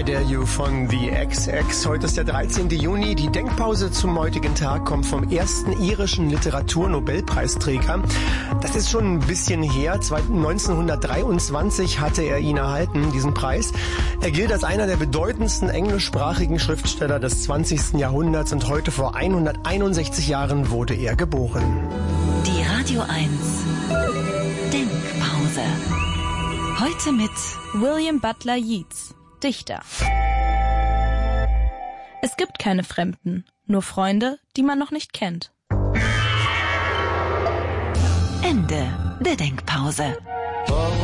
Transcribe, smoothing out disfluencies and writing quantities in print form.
Dare You von The XX. Heute ist der 13. Juni. Die Denkpause zum heutigen Tag kommt vom ersten irischen Literaturnobelpreisträger. Das ist schon ein bisschen her. 1923 hatte er ihn erhalten, diesen Preis. Er gilt als einer der bedeutendsten englischsprachigen Schriftsteller des 20. Jahrhunderts und heute vor 161 Jahren wurde er geboren. Die Radio 1 Denkpause. Heute mit William Butler Yeats, Dichter. Es gibt keine Fremden, nur Freunde, die man noch nicht kennt. Ende der Denkpause.